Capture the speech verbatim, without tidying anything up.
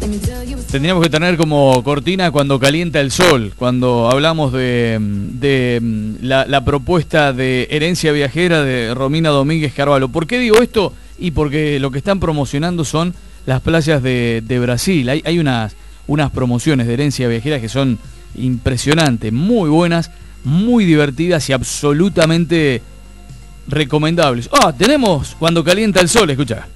Tendríamos que tener como cortina Cuando calienta el sol, cuando hablamos de, de la, la propuesta de Herencia Viajera de Romina Domínguez Carvalho. ¿Por qué digo esto? Y porque lo que están promocionando son las playas de, de Brasil. Hay, hay unas, unas promociones de Herencia Viajera que son impresionantes, muy buenas, muy divertidas y absolutamente recomendables. Ah, tenemos Cuando calienta el sol, escucha.